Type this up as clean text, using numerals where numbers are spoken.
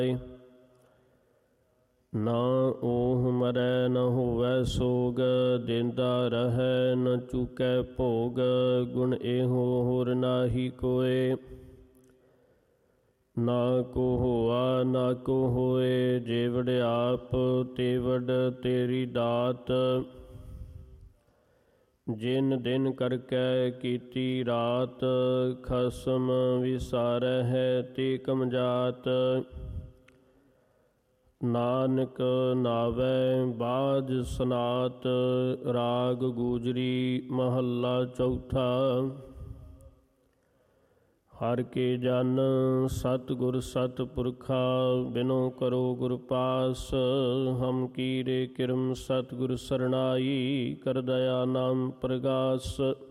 ਨਾ ਓਹ ਮਰੈ ਨ ਹੋਵੈ ਸੋਗ, ਦੇਂਦਾ ਰਹੈ ਨ ਚੁਕੈ ਭੋਗ। ਗੁਣ ਇਹੋ ਹੋਰ ਨਾਹੀ ਕੋਇ, ਨਾ ਕੋ ਹੋਆ ਨਾ ਕੋ ਹੋਏ। ਜੇਵੜ ਆਪ ਤੇਵੜ ਤੇਰੀ ਦਾਤ, ਜਿਨ ਦਿਨ ਕਰਕੇ ਕੀਤੀ ਰਾਤ। ਖਸਮ ਵਿਸਾਰਹਿ ਤੇ ਕਮਜਾਤ, ਨਾਨਕ ਨਾਵੈ ਬਾਝ ਸਨਾਤ। ਰਾਗ ਗੂਜਰੀ ਮਹੱਲਾ ਚੌਥਾ। ਹਰਿ ਕੇ ਜਨ ਸਤਿਗੁਰ ਸਤਿਪੁਰਖਾ, ਬਿਨੋ ਕਰੋ ਗੁਰ ਪਾਸ। ਹਮ ਕੀਰੇ ਕਿਰਮ ਸਤਿਗੁਰ ਸਰਨਾਈ, ਕਰ ਦਇਆ ਨਾਮ ਪ੍ਰਗਾਸ।